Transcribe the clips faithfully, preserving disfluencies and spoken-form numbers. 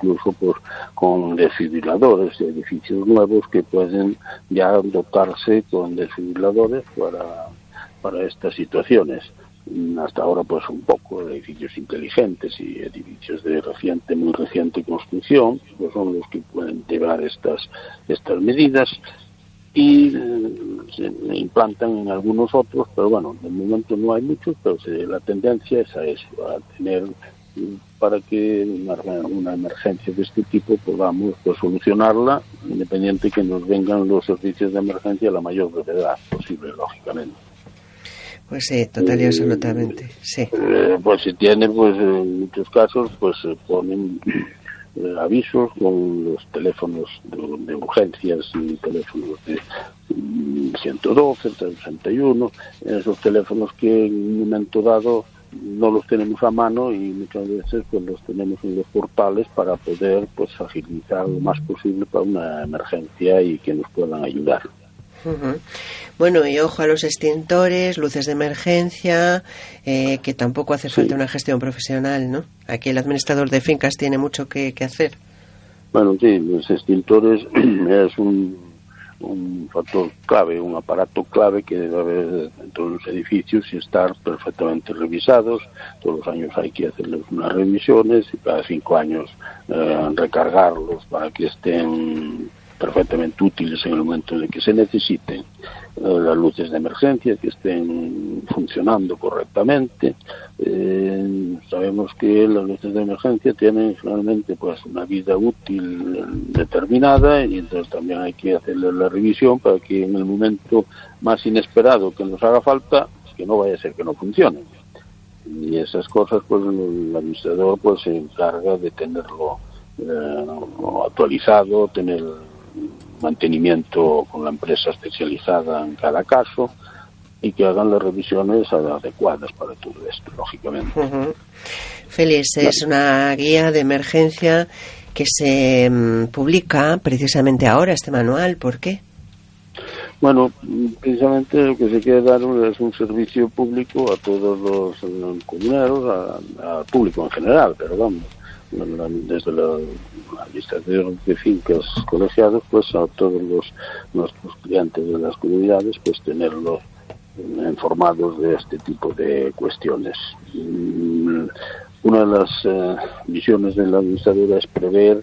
incluso pues con desfibriladores, edificios nuevos que pueden ya dotarse con desfibriladores para, para estas situaciones. Hasta ahora pues un poco edificios inteligentes y edificios de reciente, muy reciente construcción, pues son los que pueden llevar estas, estas medidas. Y eh, se implantan en algunos otros, pero bueno, de momento no hay muchos, pero se, la tendencia es a eso, a tener, para que una, una emergencia de este tipo podamos pues, solucionarla, independiente que nos vengan los servicios de emergencia a la mayor brevedad posible, lógicamente. Pues sí, total y absolutamente, sí. Eh, pues si tiene, pues en muchos casos, pues se ponen avisos con los teléfonos de, de urgencias y teléfonos de ciento doce, sesenta y uno, esos teléfonos que en un momento dado no los tenemos a mano y muchas veces pues los tenemos en los portales para poder pues agilizar lo más posible para una emergencia y que nos puedan ayudar. Uh-huh. Bueno, y ojo a los extintores, luces de emergencia, eh, que tampoco hace falta sí. una gestión profesional, ¿no? Aquí el administrador de fincas tiene mucho que, que hacer. Bueno, sí, los extintores es un, un factor clave, un aparato clave que debe haber en todos los edificios y estar perfectamente revisados. Todos los años hay que hacerles unas revisiones y cada cinco años eh, recargarlos para que estén perfectamente útiles en el momento de que se necesiten, eh, las luces de emergencia que estén funcionando correctamente. Eh, sabemos que las luces de emergencia tienen generalmente pues una vida útil determinada y entonces también hay que hacerle la revisión para que en el momento más inesperado que nos haga falta, pues que no vaya a ser que no funcionen. Y esas cosas pues el administrador pues se encarga de tenerlo eh, actualizado, tener mantenimiento con la empresa especializada en cada caso y que hagan las revisiones adecuadas para todo esto, lógicamente. Uh-huh. Félix, claro. Es una guía de emergencia que se um, publica precisamente ahora, este manual. ¿Por qué? Bueno, precisamente lo que se quiere dar es un servicio público a todos los, los comuneros, al público en general, pero vamos, desde la administración de fincas colegiados, pues a todos los nuestros clientes de las comunidades, pues tenerlos informados de este tipo de cuestiones. Una de las eh, misiones de la administradora es prever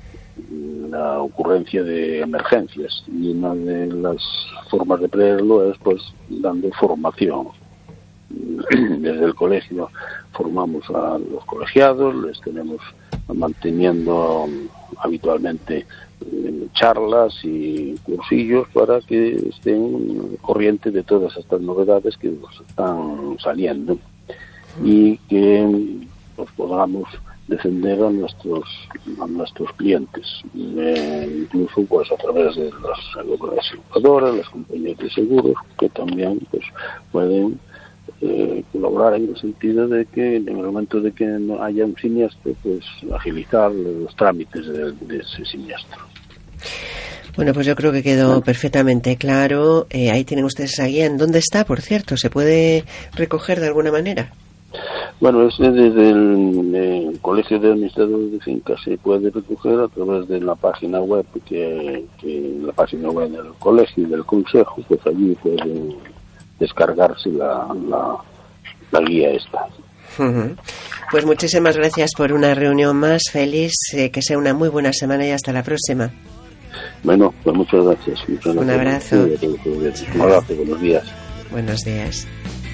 la ocurrencia de emergencias y una de las formas de preverlo es pues dando formación. Desde el colegio formamos a los colegiados, les tenemos manteniendo habitualmente eh, charlas y cursillos para que estén corrientes de todas estas novedades que nos están saliendo y que pues, podamos defender a nuestros a nuestros clientes, eh, incluso pues a través de las aseguradoras, las compañías de seguros que también pues pueden Eh, colaborar en el sentido de que en el momento de que no haya un siniestro, pues agilizar los trámites de, de ese siniestro. Bueno, pues yo creo que quedó perfectamente claro. Eh, ahí tienen ustedes esa guía. ¿En dónde está, por cierto? ¿Se puede recoger de alguna manera? Bueno, es desde el, el Colegio de Administradores de Fincas se puede recoger a través de la página web, que, que la página web del colegio y del consejo, pues allí pueden descargarse la, la, la guía esta. Uh-huh. Pues muchísimas gracias por una reunión más, Félix, eh, que sea una muy buena semana y hasta la próxima. Bueno, pues muchas gracias. Muchas Un gracias. abrazo. Un abrazo, buenos días. Buenos días.